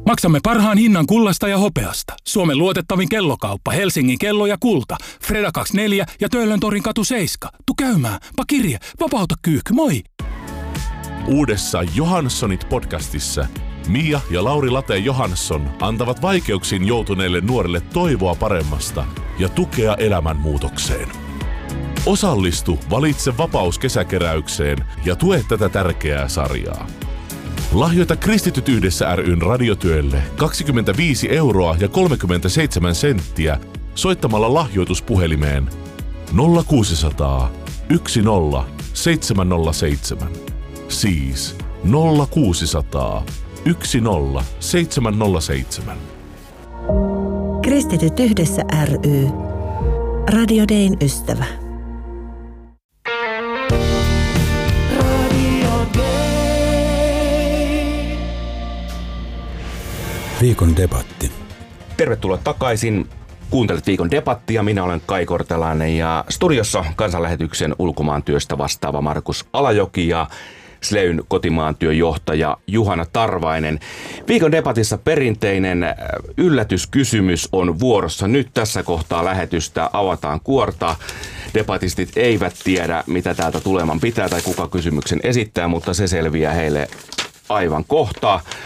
Maksamme parhaan hinnan kullasta ja hopeasta. Suomen luotettavin kellokauppa, Helsingin kello ja kulta. Freda 24 ja Töölöntorin katu 7. Tu käymään, pakirje, vapauta kyyhky, moi! Uudessa Johanssonit podcastissa Mia ja Lauri Late Johansson antavat vaikeuksiin joutuneille nuorille toivoa paremmasta ja tukea elämänmuutokseen. Osallistu Valitse vapaus -kesäkeräykseen ja tue tätä tärkeää sarjaa. Lahjoita Kristityt yhdessä ry:n radiotyölle 25 € ja 37 senttiä soittamalla lahjoituspuhelimeen 0600 10 707. Siis 0600 10 707. Kristityt yhdessä ry. Radio Dayn ystävä. Viikon debatti. Tervetuloa takaisin. Kuuntelet Viikon debattia. Minä olen Kai Kortelainen ja studiossa kansanlähetyksen ulkomaantyöstä vastaava Markus Alajoki ja Sleyn kotimaantyöjohtaja Juhana Tarvainen. Viikon debatissa perinteinen yllätyskysymys on vuorossa. Nyt tässä kohtaa lähetystä avataan kuorta. Debatistit eivät tiedä, mitä täältä tuleman pitää tai kuka kysymyksen esittää, mutta se selviää heille aivan kohta.